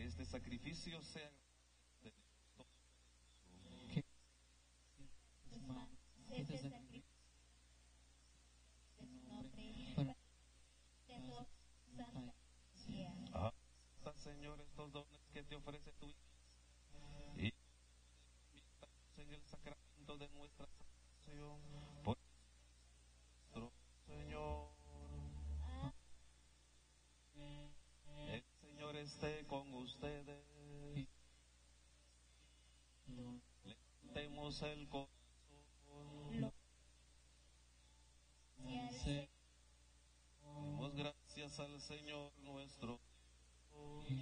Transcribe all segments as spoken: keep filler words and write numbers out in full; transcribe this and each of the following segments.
este sacrificio sea de todo. que este sacrificio en su nombre para de toda santa iglesia. Ah, Señor, estos dones que te ofrece tu Iglesia y invitamos en el sacramento de nuestra salvación por nuestro Señor. El Señor esté con ustedes. Levantemos el corazón. Gracias. Demos gracias al Señor nuestro Dios.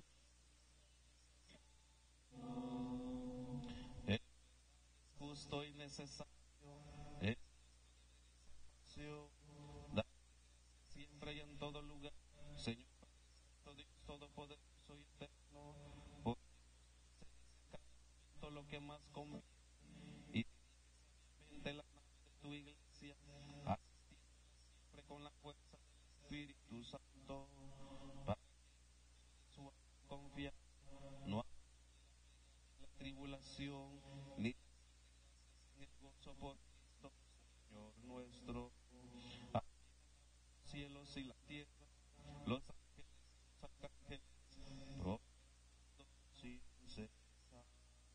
Es justo y necesario. Es salvación. Da siempre y en todo lugar. Señor Padre Santo, Dios Todopoderoso y Eterno, por todo lo que más conviene y sabiamente la nave de tu iglesia, asistiéndola siempre con la fuerza del Espíritu Santo, para que su confianza no haya la tribulación ni las desgracias en el gozo por Cristo, Señor nuestro.